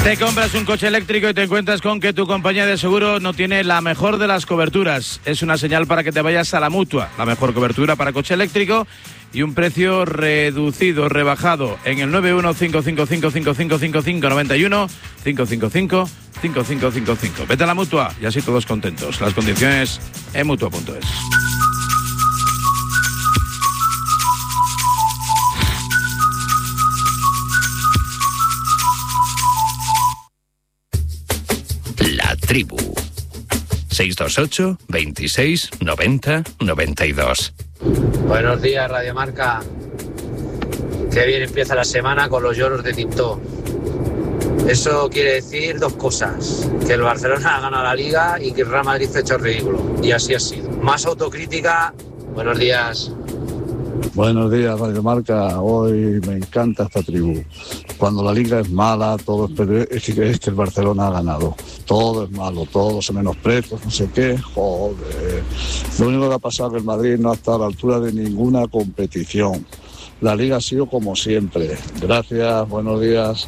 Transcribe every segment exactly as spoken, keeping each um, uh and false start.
Te compras un coche eléctrico y te encuentras con que tu compañía de seguro no tiene la mejor de las coberturas. Es una señal para que te vayas a la Mutua, la mejor cobertura para coche eléctrico y un precio reducido, rebajado en el nueve uno cinco cinco cinco cinco cinco cinco cinco nueve uno cinco cinco cinco cinco cinco cinco cinco. Vete a la Mutua y así todos contentos. Las condiciones en mutua punto es. La Tribu. seis dos ocho, veintiséis, noventa, noventa y dos. Buenos días, Radio Marca. Qué bien empieza la semana con los lloros de Tintó. Eso quiere decir dos cosas: que el Barcelona ha ganado la Liga y que el Real Madrid ha hecho ridículo. Y así ha sido. Más autocrítica. Buenos días. Buenos días, Radio Marca. Hoy me encanta esta tribu. Cuando la Liga es mala, todo es, es, que, es que el Barcelona ha ganado. Todo es malo, todo se menosprecia, no sé qué. Joder. Lo único que ha pasado es que el Madrid no ha estado a la altura de ninguna competición. La Liga ha sido como siempre. Gracias, buenos días.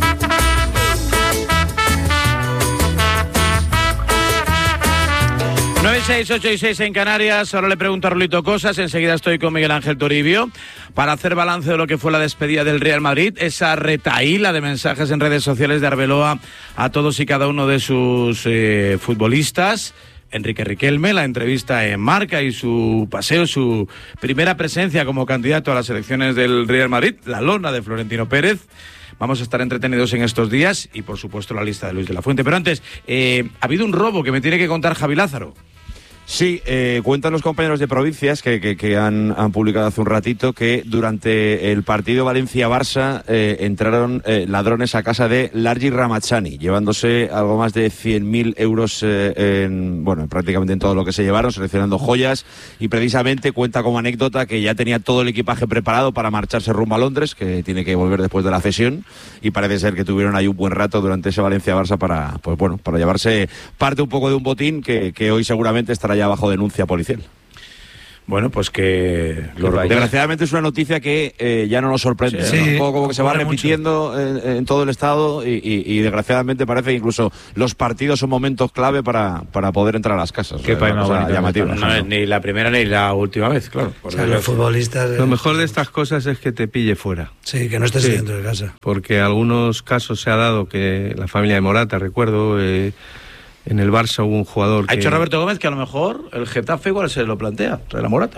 nueve seis ocho y seis en Canarias. Ahora le pregunto a Rulito cosas. Enseguida estoy con Miguel Ángel Toribio para hacer balance de lo que fue la despedida del Real Madrid. Esa retahíla de mensajes en redes sociales de Arbeloa a todos y cada uno de sus eh, futbolistas. Enrique Riquelme, la entrevista en Marca y su paseo, su primera presencia como candidato a las elecciones del Real Madrid. La lona de Florentino Pérez. Vamos a estar entretenidos en estos días y, por supuesto, la lista de Luis de la Fuente. Pero antes, eh, ha habido un robo que me tiene que contar Javi Lázaro. Sí, eh, cuentan los compañeros de Provincias que, que, que han, han publicado hace un ratito que durante el partido Valencia-Barça eh, entraron eh, ladrones a casa de Largi Ramachani, llevándose algo más de cien mil euros eh, en, bueno, prácticamente en todo lo que se llevaron, seleccionando joyas, y precisamente cuenta como anécdota que ya tenía todo el equipaje preparado para marcharse rumbo a Londres, que tiene que volver después de la cesión, y parece ser que tuvieron ahí un buen rato durante ese Valencia-Barça para, pues bueno, para llevarse parte un poco de un botín que, que hoy seguramente estará ya bajo denuncia policial. Bueno, pues que... Lo desgraciadamente es una noticia que eh, ya no nos sorprende. Sí, ¿no? sí, Un poco como que se va repitiendo en, en todo el estado y, y, y desgraciadamente parece que incluso los partidos son momentos clave para, para poder entrar a las casas. Qué o sea, una cosa llamativa. No es ni la primera ni la última vez, claro. O sea, los futbolistas... Lo mejor de estas cosas es que te pille fuera. Sí, que no estés sí, dentro de casa. Porque en algunos casos se ha dado que la familia de Morata, recuerdo... Eh, En el Barça hubo un jugador que... Ha dicho Roberto Gómez que a lo mejor el Getafe igual se lo plantea, trae la Morata.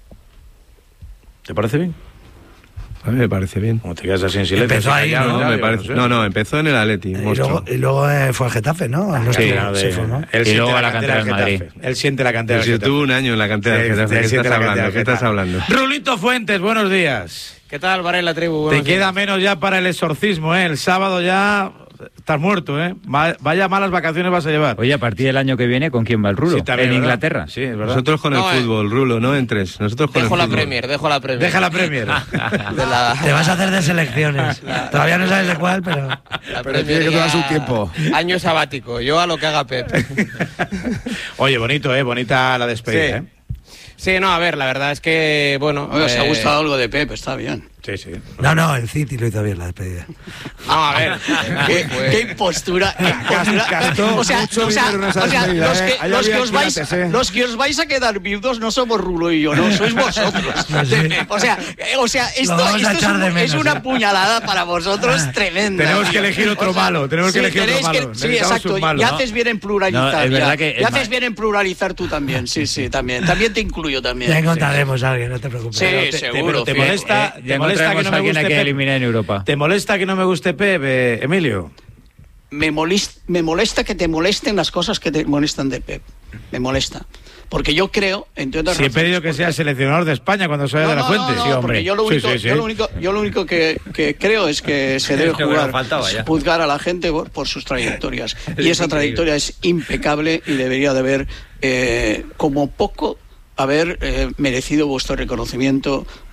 ¿Te parece bien? A mí me parece bien. Como te quedas así en silencio. Empezó ahí, no, ¿no? me parece... no, no, empezó en el Atleti. Y luego, y luego eh, fue al Getafe, ¿no? no sí, estuvo, de, se fue, ¿no? Él y luego a la cantera del Madrid. Él siente la cantera del Getafe. Tuvo un año en la cantera del Getafe. ¿Qué estás hablando? ¿Qué estás hablando? Rulito Fuentes, buenos días. ¿Qué tal, Varela Tribu? Te queda menos ya para el exorcismo, ¿eh? El sábado ya... Estás muerto, ¿eh? Vaya malas vacaciones vas a llevar. Oye, a partir del año que viene, ¿con quién va el Rulo? Sí, también, en ¿verdad? Inglaterra. Sí, es verdad. Nosotros con no, el eh. fútbol, Rulo, no entres. Nosotros con dejo el la fútbol. Premier, dejo la Premier. Deja la Premier. De la... Te vas a hacer de selecciones. La... Todavía no sabes de cuál, pero... La Pero tiene que darse un tiempo. Año sabático. Yo a lo que haga Pep. Oye, bonito, ¿eh? Bonita la despedida, Sí. ¿eh? Sí, no, a ver, la verdad es que, bueno... Oye, ¿os eh... ha gustado algo de Pep? Está bien. Sí, sí. No, no, el City lo hizo bien la despedida. No, a ver. ¿Qué, pues... qué impostura? ¿Qué impostura? Gastó o sea, mucho o sea, dinero en esa o sea despedida, los, ¿eh? que, Ahí los, había que os vais, pirates, ¿eh? los que os vais a quedar viudos no somos Rulo y yo, no, sois vosotros. Sí. O sea, eh, o sea esto, vamos a esto es, echar un- de menos, es una ¿eh? puñalada para vosotros tremenda. Tenemos tío. que elegir otro O sea, malo, tenemos que sí, elegir otro tenéis que- malo. Sí, Necesitamos exacto. un malo, ya ¿no? haces bien en pluralizar. No, es ya verdad que ya es haces ma- bien en pluralizar tú también. Sí, sí, también. También te incluyo también. Ya encontraremos a alguien, no te preocupes. Sí, Te- te- seguro. ¿Te sí. molesta, Eh, te ya molesta que encontraremos no a me alguien guste a que Pep? eliminar en Europa. ¿Te molesta que no me guste Pep, eh, Emilio? me molesta, me molesta que te molesten las cosas que te molestan de Pep. Me molesta. Porque yo creo, entre otras Si he razones, pedido que sea seleccionador de España cuando se vaya de la no, Fuente. no, no, Sí, hombre. porque yo lo único, Sí, sí, sí. yo lo único, yo lo único que, que creo es que se debe Lo que jugar, nos faltaba ya. juzgar a la gente por, por sus trayectorias. Y esa trayectoria es impecable y debería de haber, eh, como poco, haber eh, merecido vuestro reconocimiento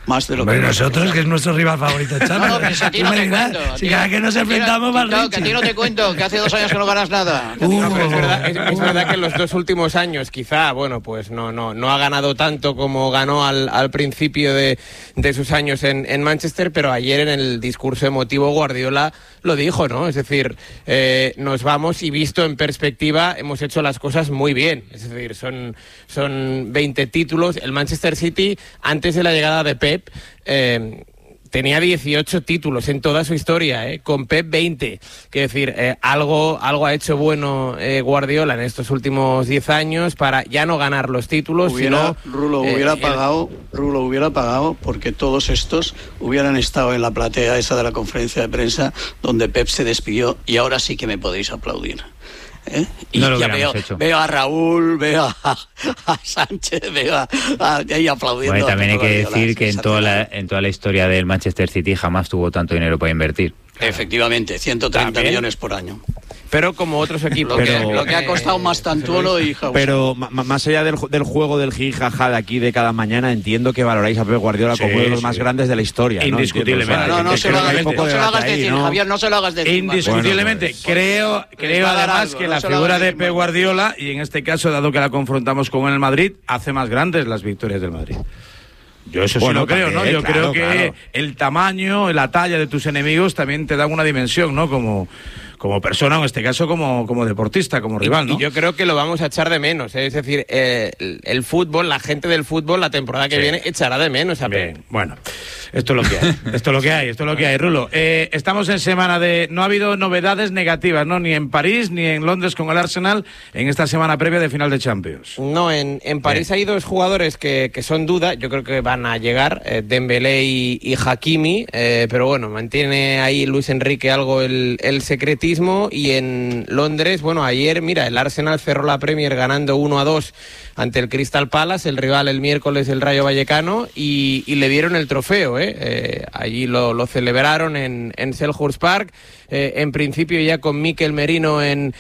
Más de lo Hombre, que nosotros, que es nuestro rival favorito, Champions. No, no, que si a ti Tú no me te dirás, cuento. a si ti cada no- que nos a ti no- enfrentamos, más Quintao, que a ti no te cuento, que hace dos años que no ganas nada. Que a ti no- No, pero es verdad, es, es verdad que en los dos últimos años quizá, bueno, pues no, no, no ha ganado tanto como ganó al, al principio de, de sus años en, en Manchester, pero ayer en el discurso emotivo Guardiola lo dijo, ¿no? Es decir, eh, nos vamos y visto en perspectiva hemos hecho las cosas muy bien. Es decir, son, son veinte títulos. El Manchester City, antes de la llegada de Pep, eh, tenía dieciocho títulos en toda su historia, ¿eh? Con Pep veinte. Quiero decir, eh, algo, algo ha hecho bueno eh, Guardiola en estos últimos diez años para ya no ganar los títulos, Hubiera, sino... Rulo eh, hubiera el- pagado, Rulo hubiera pagado porque todos estos hubieran estado en la platea esa de la conferencia de prensa donde Pep se despidió y ahora sí que me podéis aplaudir. ¿Eh? Y No lo ya hubiéramos veo, hecho. veo a Raúl, veo a, a Sánchez, veo a, a- ahí aplaudiendo. Bueno, y también hay a que Guardiola, decir que en toda, la, sensacional. en toda la historia del Manchester City jamás tuvo tanto dinero para invertir. Efectivamente, ciento treinta También. millones por año. Pero como otros equipos... Lo, que, Pero- lo que ha costado más Tantuolo y House. Pero ma- ma- más allá del, ju- del juego del jijaja de aquí de cada mañana, entiendo que valoráis a Pep Guardiola Sí, como uno de los sí. más grandes de la historia, ¿no? Indiscutiblemente. Entiendo, o sea, no, no, que se creo lo que hay hagas, poco no se lo debate hagas ahí, decir, ¿no? Javier, no se lo hagas decir. Indiscutiblemente, Bueno, pues- creo, creo va a dar además algo, que no la se lo figura hagas de decir Pep más. Guardiola, y en este caso, dado que la confrontamos con el Madrid, hace más grandes las victorias del Madrid. Yo eso sí Bueno, lo creo, ¿no? también, Yo claro, creo que claro. el tamaño, la talla de tus enemigos también te dan una dimensión, ¿no? Como, como persona, o en este caso como, como deportista, como rival, ¿no? Y yo creo que lo vamos a echar de menos, ¿eh? Es decir, eh, el, el fútbol, la gente del fútbol, la temporada que Sí. viene echará de menos a Bien, Pep. bueno, esto es lo que hay, esto es lo que hay, esto es lo que hay, Rulo. Eh, estamos en semana de... No ha habido novedades negativas, ¿no? Ni en París, ni en Londres con el Arsenal, en esta semana previa de final de Champions. No, en, en París hay dos jugadores que, que son duda, yo creo que van a llegar, eh, Dembélé y, y Hakimi, eh, pero bueno, mantiene ahí Luis Enrique algo el, el secretismo. Y en Londres, bueno, ayer, mira, el Arsenal cerró la Premier ganando uno a dos ante el Crystal Palace, el rival el miércoles el Rayo Vallecano, y, y le dieron el trofeo, ¿eh? Eh, allí lo, lo celebraron en, en Selhurst Park. Eh, en principio ya con Mikel Merino en,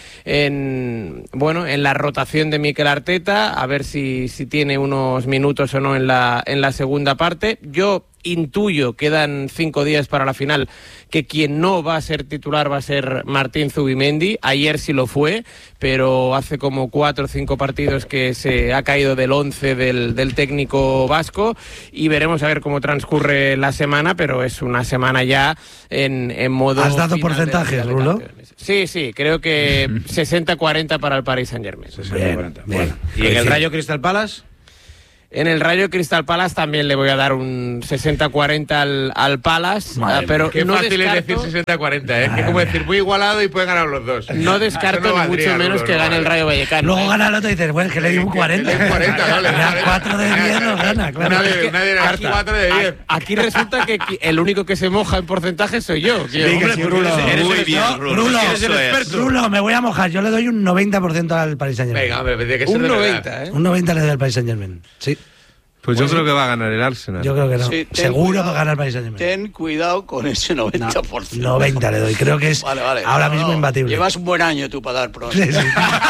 en bueno en la rotación de Mikel Arteta, a ver si, si tiene unos minutos o no en la, en la segunda parte. Yo intuyo, quedan cinco días para la final, que quien no va a ser titular va a ser Martín Zubimendi. Ayer sí lo fue, pero hace como cuatro o cinco partidos que se ha caído del once del, del técnico vasco, y veremos a ver cómo transcurre la semana, pero es una semana ya en, en modo... ¿Has dado final de porcentajes, Liga de Rulo? Campeones. Sí, sí, creo que sesenta cuarenta para el Paris Saint-Germain. Bien, bien. bueno. ¿Y en el Rayo Crystal Palace? En el Rayo Crystal Palace también le voy a dar un sesenta cuarenta al, al Palace, Madre ah, pero Qué no fácil es descarto, decir sesenta cuarenta, ¿eh? Que es como decir muy igualado y pueden ganar los dos. no descarto Eso no ni valdría, mucho menos Rulo, que no gane el vale. Rayo Vallecano. Luego ¿eh? gana el otro y dices, bueno, que le di un cuarenta. Le di un cuarenta, no, le di Ya cuarenta. cuatro de diez no gana, claro. Nadie, Es que, nadie le da Carta, cuatro de diez. a- Aquí resulta que qui- el único que se moja en porcentaje soy yo. tío. Sí, que Hombre, sí, porque Rulo. eres- eres Muy el- bien, no, Rulo. Rulo, Eres el eso es. experto. Rulo, me voy a mojar. Yo le doy un noventa por ciento al Paris Saint-Germain. Venga, hombre, tiene que ser un de verdad. noventa, ¿eh? Un noventa le doy al Paris Saint-Germain. Sí, Pues yo creo que va a ganar el Arsenal. yo creo que no. Sí, ten Seguro cuidado, va a ganar el Paris Saint-Germain. Ten cuidado con ese noventa por ciento. noventa le doy. Creo que es Vale, vale. ahora No, mismo no, imbatible. Llevas un buen año tú para dar pronósticos. Sí, sí.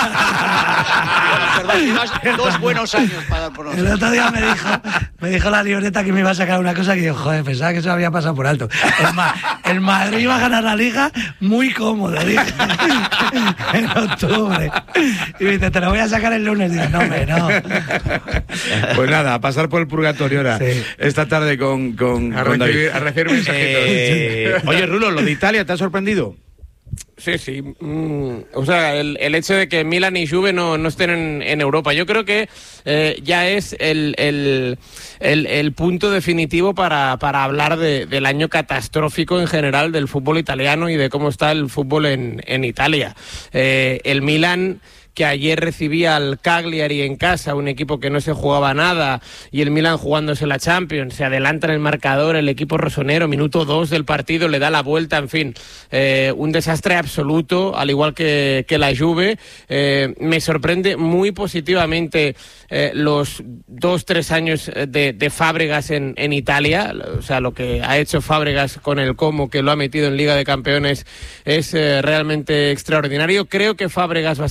Perdón, llevas dos buenos años para dar El pronósticos. otro día me dijo, me dijo la libreta que me iba a sacar una cosa que yo, joder, pensaba que eso había pasado por alto. El, Ma- el Madrid iba a ganar la Liga muy cómodo, dije, en octubre. Y me dice, te lo voy a sacar el lunes. Digo, no, hombre, no. Pues nada, a pasar por el purgatorio ahora, Sí. esta tarde con, con, A con recibir, David. a recibir mensajitos. Eh, oye, Rulo, lo de Italia, ¿te ha sorprendido? Sí, sí. Mm, o sea, el, el hecho de que Milan y Juve no, no estén en, en Europa, yo creo que eh, ya es el, el, el, el punto definitivo para, para hablar de, del año catastrófico en general del fútbol italiano y de cómo está el fútbol en, en Italia. Eh, el Milan, que ayer recibía al Cagliari en casa, un equipo que no se jugaba nada, y el Milan jugándose la Champions, se adelanta en el marcador el equipo rosonero, minuto dos del partido, le da la vuelta, en fin, eh, un desastre absoluto, al igual que, que la Juve. Eh, me sorprende muy positivamente eh, los dos, tres años de, de Fábregas en, en Italia, o sea, lo que ha hecho Fábregas con el Como, que lo ha metido en Liga de Campeones, es eh, realmente extraordinario. Creo que Fábregas va a ser uno de los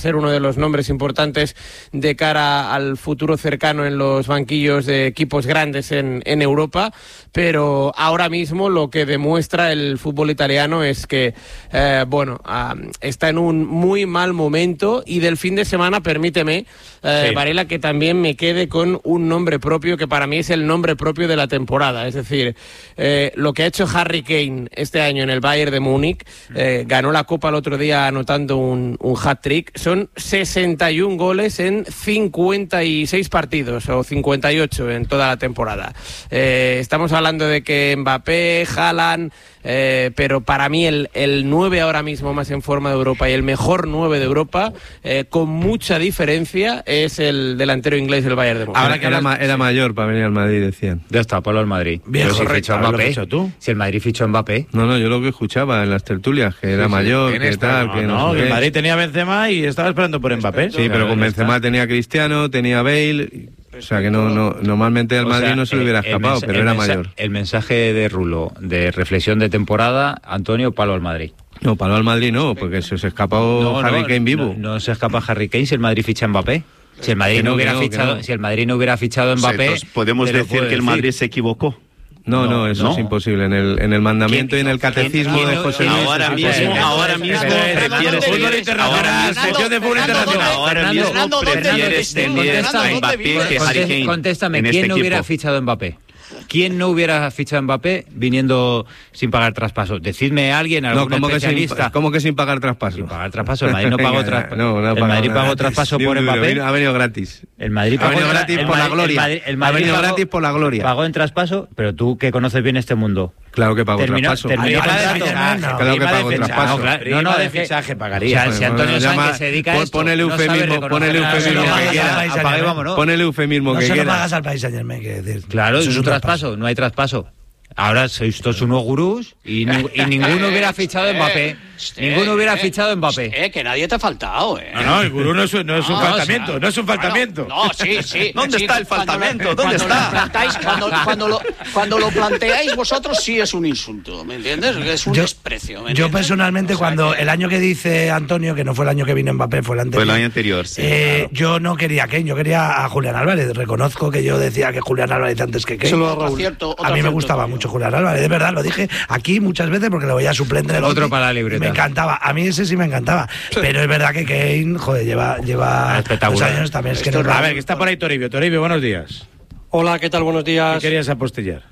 los nombres importantes de cara al futuro cercano en los banquillos de equipos grandes en, en Europa, pero ahora mismo lo que demuestra el fútbol italiano es que, eh, bueno, uh, está en un muy mal momento, y del fin de semana, permíteme, eh, sí. Varela, que también me quede con un nombre propio que para mí es el nombre propio de la temporada, es decir, eh, lo que ha hecho Harry Kane este año en el Bayern de Múnich, eh, ganó la Copa el otro día anotando un, un hat-trick, son sesenta y un goles en cincuenta y seis partidos, o cincuenta y ocho en toda la temporada. Eh, estamos hablando de que Mbappé, Haaland, eh, pero para mí el, el nueve ahora mismo más en forma de Europa y el mejor nueve de Europa, eh, con mucha diferencia, es el delantero inglés del Bayern de Múnich. Ahora que era, ma- era mayor para venir al Madrid, decían. Ya está, Pablo al Madrid. Bien, pero si correcto. fichó a Mbappé, ¿Lo fichó tú? si el Madrid fichó a Mbappé. No, no, yo lo que escuchaba en las tertulias, que era Sí, sí, mayor, en que esta, tal, No, que no, no sé que el qué. Madrid tenía Benzema y estaba esperando por Mbappé. Sí, pero con Benzema tenía Cristiano, tenía Bale, o sea que no, no normalmente al O Madrid sea, no se le hubiera el- el escapado, mensa- pero el era mensa- mayor. El mensaje de Rulo, de reflexión de temporada, Antonio, palo al Madrid. No, para al Madrid no, porque se, se escapó Harry Kane vivo. No, no se escapa Harry Kane si el Madrid ficha a Mbappé. Si el Madrid Que no, no, hubiera que no, que fichado, no. si el Madrid no hubiera fichado a Mbappé, Entonces, podemos te lo decir puedo que el decir. Madrid se equivocó. No, no, eso no. es imposible. En el, en el mandamiento y en el catecismo ¿quién de no- José quién Luis. no- Ahora se mismo, supone- ahora mismo prefieres Fútbol internacional, sección de fútbol internacional. Ahora mismo prefieres tener a Mbappé que Harry Conté- Kane. Contéstame, en ¿quién este no hubiera equipo. fichado a Mbappé? ¿Quién no hubiera fichado a Mbappé viniendo sin pagar traspaso? Decidme a alguien, algún No, ¿cómo que, sin, especialista. ¿cómo que sin pagar traspaso? Sin pagar traspaso, el Madrid no pagó traspaso. No, no ha el pagado Madrid nada. pagó traspaso Ni por un duro, Mbappé. Ha venido gratis. El Madrid Ha pagó venido tra- gratis el por la Madrid- gloria. el Madrid- el Ha Madrid venido pagó- gratis por la gloria. Pagó en traspaso, pero tú que conoces bien este mundo. Claro que pagó Terminó, traspaso. terminó Ay, contrato. ay, ay, no. Claro que Prima de pagó fichaje. traspaso. No, claro, Prima no, no, de es que- fichaje O pagaría. sea, si Antonio Llama- Sánchez se dedica a pon- esto, pon el no sabe eufemismo, reconocer pon el nada. eufemismo No, que no, quiera. no, no, apaga y vámonos. Pon el eufemismo No que se lo quiera. pagas al Paris Saint-Germain, que decir. Claro, Eso es un traspaso, no hay traspaso. Ahora sois todos unos gurús y, ni- y ninguno hubiera fichado a Mbappé. Ninguno hubiera fichado a Mbappé. Eh, que nadie te ha faltado, eh. No, no, el gurú no es, un- no es un No, faltamiento, o sea, no es un faltamiento. Bueno, no, sí, sí. ¿Dónde sí, está el cuando faltamento? lo- ¿Dónde cuando está? Lo plantáis, cuando, cuando, lo, cuando lo planteáis vosotros sí es un insulto, ¿me entiendes? Es un Yo- desprecio, ¿me Yo entiendes? personalmente, O sea, cuando que- el año que dice Antonio, que no fue el año que vino Mbappé, fue el anterior. Fue el año anterior, sí. eh, claro. Yo no quería a Kane, yo quería a Julián Álvarez. Reconozco que yo decía que Julián Álvarez antes que Kane. Eso lo- Otro acierto, otro a mí me acierto gustaba tuyo. mucho Julián Álvarez, de verdad, lo dije aquí muchas veces porque lo veía suplente en el Otro Atleti para la y libreta. Me encantaba, a mí ese sí me encantaba. Pero es verdad que Kane, joder, lleva, lleva Espectacular. dos años también. Es que Esto no- es A ver, que está por ahí Toribio. Toribio, buenos días. Hola, ¿qué tal? Buenos ¿Qué días. querías apostillar?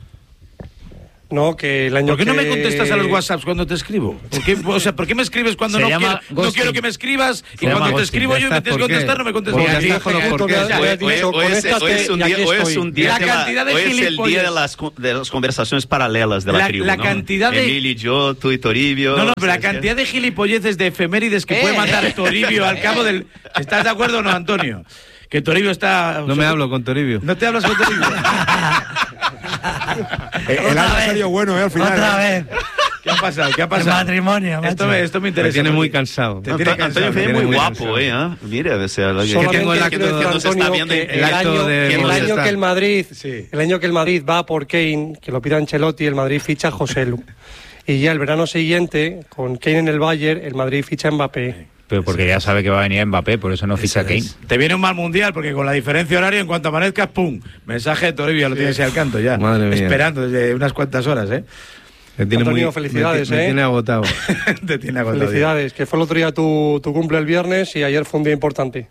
No, que el año ¿Por qué no que- me contestas a los WhatsApps cuando te escribo? ¿Por qué, o sea, ¿por qué me escribes cuando Se no llama quiero, no ghosting. quiero que me escribas y Se llama cuando te ghosting. escribo yo y ¿Ya me está? tienes que ¿Por qué? contestar no me contestas? Porque Porque ya digo, está con los joder, por qué. ya, Hoy, ya, hoy- dicho, hoy es, hoy es un conéctate, día, y hoy aquí es un día La de la- cantidad de hoy es el gilipollas. día de las, co- de las conversaciones paralelas de la, La- tribu, la ¿no? cantidad de- Emilio y yo, tú y Toribio. No, no, pero la ¿sabes qué? cantidad de gilipolleces de efemérides que Eh, puede mandar eh, Toribio al cabo del... ¿Estás de acuerdo o no, Antonio? Que Toribio está... No me hablo con Toribio. ¿No te hablas con Toribio? El año salió bueno, eh, al final. Otra vez. ¿Qué ha pasado? ¿Qué ha El pasado? matrimonio, Esto macho. me, esto me Me interesa. tiene muy porque cansado. te No, tiene Antonio cansado. Fue tiene muy muy guapo, cansado. ¿eh? ¿ah? Mira, o sea, lo que- Solamente tengo el quiero acto decir, de no se está Antonio, viendo que en- el el acto año, de- el ¿Quién año está? que el Madrid, Sí. el año que el Madrid va por Kane, que lo pida Ancelotti, el Madrid ficha a Joselu. Y ya el verano siguiente, con Kane en el Bayern, el Madrid ficha a Mbappé. Pero porque ya sabe que va a venir Mbappé, por eso no ficha a Kane. Te viene un mal mundial porque con la diferencia horaria, en cuanto amanezcas, ¡pum! Mensaje de Toribio, ya lo tienes ahí al canto ya. Madre mía. Esperando desde unas cuantas horas, ¿eh? Me tiene Antonio, muy, felicidades, me, me ¿eh? tiene agotado. Te tiene agotado. Felicidades, que fue el otro día tu, tu cumple el viernes y ayer fue un día importante.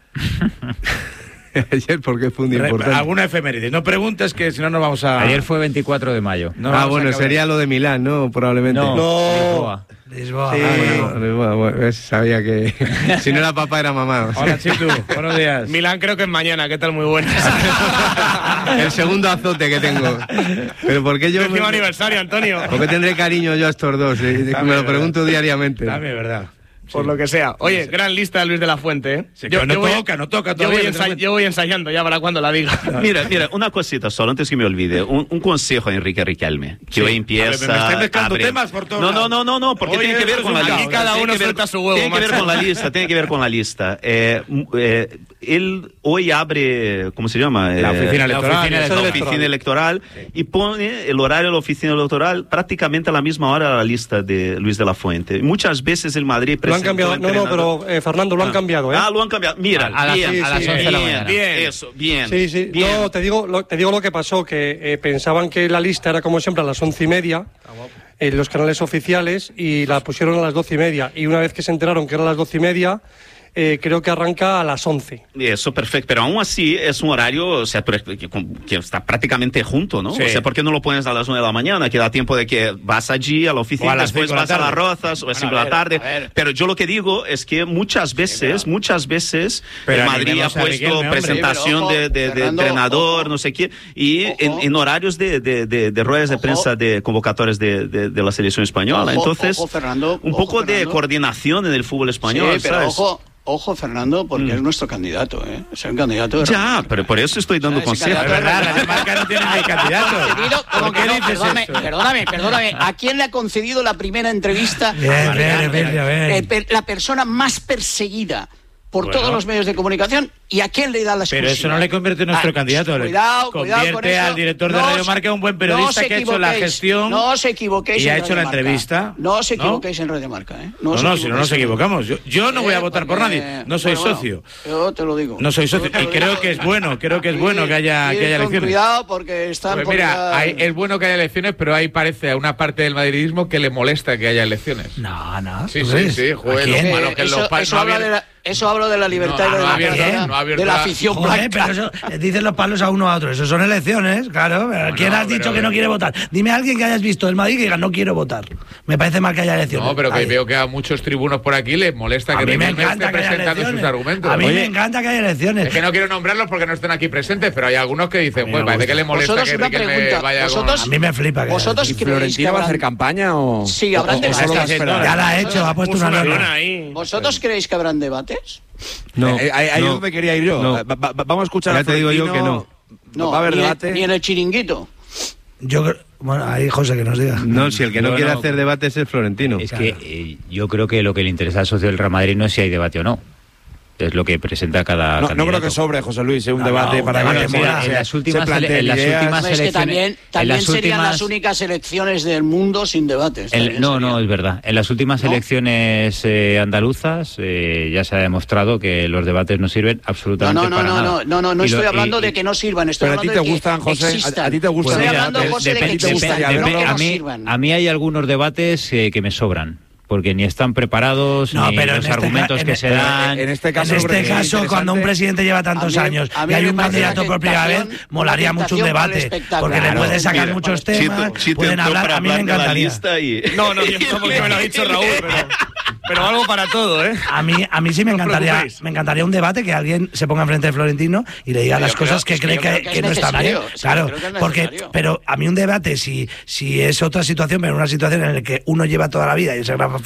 Ayer porque fue un día Re- importante. Alguna efeméride. No preguntes que si no nos vamos a... Ayer fue veinticuatro de mayo. No ah, vamos a bueno, acabar. sería lo de Milán, ¿no? Probablemente. No, No. Lisboa. Lisboa. Sí. Ah, bueno. Bueno, bueno, ves, sabía que si no era papá era mamá. o sea. Hola, Chitu. Buenos días. Milán creo que es mañana, ¿qué tal? Muy buenas. El segundo azote que tengo. Pero ¿por qué yo Décimo me- aniversario, Antonio. ¿Por qué tendré cariño yo a estos dos? Eh? Me También, lo pregunto ¿verdad? diariamente. También, ¿verdad? Por lo que sea. Oye, gran lista Luis de la Fuente, ¿eh? Sí, pero no toca, no toca yo todavía, voy, no te ensa- cuento. yo voy ensayando ya para cuando la diga. Mira, mira, una cosita solo, antes que me olvide. Un, un consejo a Enrique Riquelme, que Sí. hoy A ver, empieza... me estáis mezclando abre- temas por todos No, no, lados. no, no, no, porque Oye, tiene que ver esto con es la un lista. caos. Cada tiene uno que ver- suelta su huevo, Tiene que ver macho. con la lista, tiene que ver con la lista. Eh, m- eh, él hoy abre, ¿cómo se llama? La oficina Eh, electoral. La oficina, La la oficina oficina electoral y pone el horario de la oficina electoral prácticamente a la misma hora de la lista de Luis de la Fuente. Muchas veces el Madrid Lo han presentó cambiado, no, no, entrenador- pero eh, Fernando, lo han Ah. cambiado, ¿eh? Ah, lo han cambiado. Mira, A las- bien, a las bien, once de la bien, mañana. bien, eso, bien. Sí, sí. bien. No, te digo, lo, te digo lo que pasó, que eh, pensaban que la lista era como siempre a las once y media en los canales oficiales y la pusieron a las doce y media. Y una vez que se enteraron que era a las doce y media, eh, creo que arranca a las once. Eso, perfecto. Pero aún así es un horario, o sea, que, que está prácticamente junto, ¿no? Sí. O sea, ¿por qué no lo pones a las nueve de la mañana? Que da tiempo de que vas allí a la O oficina, a las después cinco de la vas a las tarde. Rozas o a las cinco de la tarde. Pero yo lo que digo es que muchas veces, muchas veces Pero el Madrid ha animemos a puesto Riquelme, hombre. presentación Sí, pero ojo, de, de- de Fernando, entrenador, ojo. no sé qué, y en, en horarios de, de, de, de ruedas de Ojo. prensa de convocatorias de, de, de la selección española. Ojo, Entonces, ojo, Fernando, un ojo, poco de Fernando. coordinación en el fútbol español, Sí, pero ¿sabes? ojo, ojo, Fernando, porque es nuestro candidato, ¿eh? Es el candidato. de Ya, pero por eso estoy dando Ese consejos. candidato Es verdad, Radio Marca no tiene ni candidato. concedido, ¿Por como qué que no, dices perdóname, eso? perdóname, perdóname. ¿A quién le ha concedido la primera entrevista? Bien, bien, bien, bien. Eh, per- la persona más perseguida por Bueno. todos los medios de comunicación, ¿y a quién le da la exclusiva? Pero eso no le convierte en nuestro Ah, candidato. le Cuidado, cuidado con Convierte eso. al director de No Radio os- Marca un buen no periodista os que ha hecho la equivoquéis, gestión No os equivoquéis y en ha hecho Radio la Marca. entrevista. No os ¿no? equivoquéis en Radio Marca, ¿eh? No, os no, si no nos equivoquéis. equivocamos. Yo, yo no voy a Eh, votar por porque- nadie. No soy bueno, socio. Yo te lo digo. No soy socio. Yo te Y lo creo digo. que es bueno, creo que es bueno que haya, Ir que haya con elecciones. Cuidado porque están Pues por mira, ya- hay- es bueno que haya elecciones, pero ahí parece a una parte del madridismo que le molesta que haya elecciones. No, no. Sí, ¿tú sí, crees? sí, joder, ¿A quién? lo malo que eso, los pa- eso no habla había- de la, eso habla de la libertad No, y de no la, ha abierto democracia, la- no ha abierto de la la- afición Joder, blanca. pero eso eh, dicen los palos a uno a otro. Eso son elecciones, claro. ¿Quién no, has dicho pero- que no quiere votar? Dime a alguien que hayas visto el Madrid que diga no quiero votar. Me parece mal que haya elecciones. No, pero que Ahí. veo que a muchos tribunos por aquí les molesta A que mí me Riquelme encanta esté que haya presentando sus elecciones. argumentos. A mí Oye, me encanta que haya elecciones. es que no quiero nombrarlos porque no estén aquí presentes, pero hay algunos que dicen, pues parece que le molesta Vosotros que una Riquelme pregunta, vaya vosotros- A mí me flipa que ¿Vosotros haya creéis que ¿Florentino va a hacer habrán, campaña o...? Sí, habrán o- o debates. solo va a esperar? Ya la ha hecho, ha puesto una norma. ¿Vosotros creéis que habrán debates? No, eh, ahí ahí es no. donde quería ir yo. No. Va- va- va- vamos a escuchar Ya a te digo yo Florentino. que No, Va a haber ni, debate. En, ni en el chiringuito. Yo creo- bueno, ahí José que nos diga. No, si el que no, No, quiere no. hacer debate es el Florentino. Es que eh, yo creo que lo que le interesa al socio del Real Madrid no es si hay debate o no. Es lo que presenta cada No, no candidato. creo que sobre, José Luis, es un No, debate no, para un que debate se- mola. se- En las se últimas ele- planteen en las ideas. últimas Hombre, es que elecciones- también, en también las serían últimas- las únicas elecciones del mundo sin debates. El- también no, serían. no, es verdad. En las últimas ¿No? elecciones eh, andaluzas eh, ya se ha demostrado que los debates no sirven No, absolutamente no, no, para no, nada. no, no, no, no Y lo- estoy y- hablando y- de que no sirvan, estoy Pero a ti hablando te de que gustan, José, a- existan. a ti te gustan. Estoy Pues mira, hablando, de- José, de que depende- existan, depende- no que a no mí, sirvan. a mí hay algunos debates eh, que me sobran. Porque ni están preparados, No, ni pero en los este argumentos ca- en que e- se pero dan. En este caso, En creo este que es caso, cuando un interesante. presidente lleva tantos A mí- años a mí y hay me un parece candidato una por primera vez, tentación- molaría una mucho un tentación para el debate. espectáculo. Porque le Claro, puede sacar mira, muchos Chito, temas, Chito pueden entró hablar. para A mí me hablar de la encantaría. lista y- No, no, yo no, porque me lo ha dicho Raúl, pero, pero algo para todo, ¿eh? A mí, a mí sí me No os encantaría, preocupéis. me encantaría un debate que alguien se ponga enfrente de Florentino y le diga Yo las creo- cosas que es que cree yo que, creo que que es no están bien. necesario, sí, Claro, yo creo que es porque, necesario. pero a mí un debate, si, si es otra situación, pero una situación en la que uno lleva toda la vida y es gran